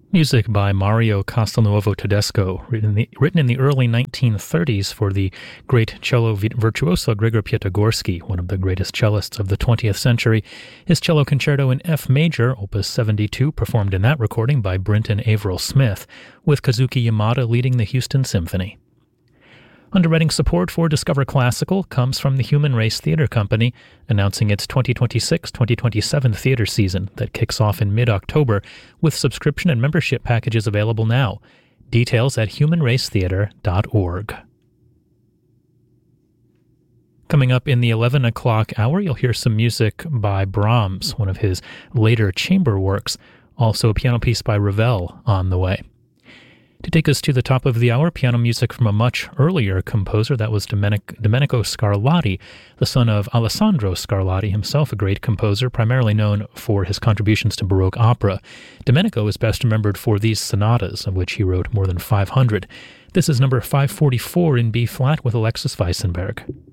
Music by Mario Castelnuovo Tedesco, written in the early 1930s for the great cello virtuoso Gregor Piatigorsky, one of the greatest cellists of the 20th century. His cello concerto in F major, opus 72, performed in that recording by Brinton Averill Smith, with Kazuki Yamada leading the Houston Symphony. Underwriting support for Discover Classical comes from the Human Race Theatre Company, announcing its 2026-2027 theater season that kicks off in mid-October, with subscription and membership packages available now. Details at humanracetheatre.org. Coming up in the 11 o'clock hour, you'll hear some music by Brahms, one of his later chamber works, also a piano piece by Ravel on the way. To take us to the top of the hour, piano music from a much earlier composer. That was Domenico Scarlatti, the son of Alessandro Scarlatti, himself a great composer, primarily known for his contributions to Baroque opera. Domenico is best remembered for these sonatas, of which he wrote more than 500. This is number 544 in B-flat with Alexis Weissenberg.